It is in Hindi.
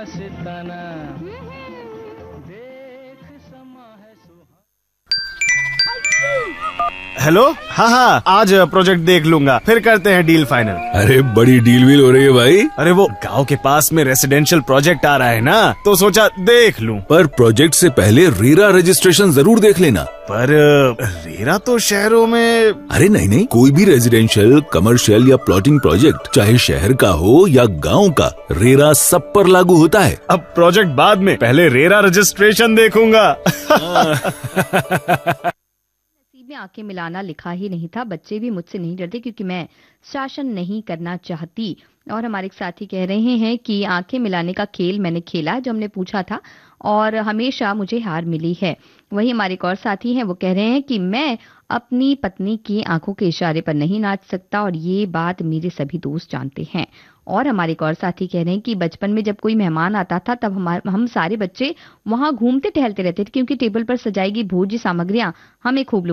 मस्ताना हेलो। हाँ हाँ, आज प्रोजेक्ट देख लूंगा, फिर करते हैं डील फाइनल। अरे बड़ी डील वील हो रही है भाई। अरे वो गांव के पास में रेसिडेंशियल प्रोजेक्ट आ रहा है ना, तो सोचा देख लूं। पर प्रोजेक्ट से पहले रेरा रजिस्ट्रेशन जरूर देख लेना। पर रेरा तो शहरों में। अरे नहीं नहीं, कोई भी रेजिडेंशियल, कमर्शियल या प्लॉटिंग प्रोजेक्ट, चाहे शहर का हो या गांव का, रेरा सब पर लागू होता है। अब प्रोजेक्ट बाद में, पहले रेरा रजिस्ट्रेशन देखूंगा। में आंखें मिलाना लिखा ही नहीं था। बच्चे भी मुझसे नहीं डरते क्योंकि मैं शासन नहीं करना चाहती। और हमारे एक साथी कह रहे हैं कि आंखें मिलाने का खेल मैंने खेला जो हमने पूछा था और हमेशा मुझे हार मिली है। वही हमारे एक और साथी हैं, वो कह रहे हैं कि मैं अपनी पत्नी की आंखों के इशारे पर नहीं नाच सकता और ये बात मेरे सभी दोस्त जानते हैं। और हमारे एक और साथी कह रहे हैं कि बचपन में जब कोई मेहमान आता था तब हम सारे बच्चे वहां घूमते टहलते रहते थे क्योंकि टेबल पर सजाई गई भोज्य सामग्रियां हमें खूब